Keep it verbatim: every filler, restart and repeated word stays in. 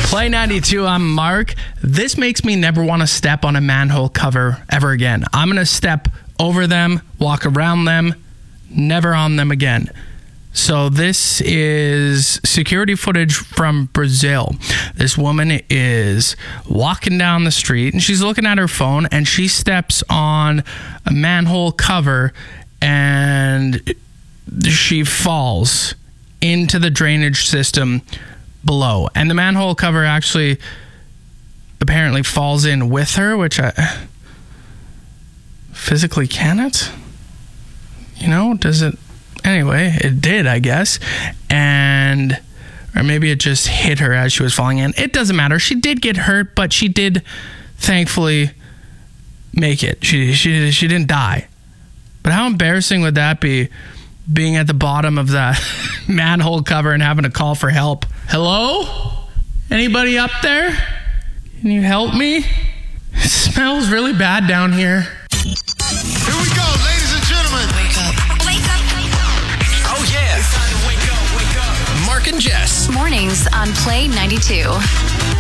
Play ninety-two, I'm Mark. This makes me never want to step on a manhole cover ever again. I'm going to step over them, walk around them, never on them again. So this is security footage from Brazil. This woman is walking down the street and she's looking at her phone and she steps on a manhole cover and she falls into the drainage system below. And the manhole cover actually apparently falls in with her, which I physically cannot. You know, does it? Anyway, it did, I guess. And, or maybe it just hit her as she was falling in. It doesn't matter. She did get hurt, but she did thankfully make it. She, she, she didn't die. But how embarrassing would that be, being at the bottom of that manhole cover and having to call for help? Hello? Anybody up there? Can you help me? It smells really bad down here. Here we go, ladies and gentlemen. Wake up. Wake up. Oh, yeah. It's time to wake up, wake up. Mark and Jess. Mornings on Play ninety-two.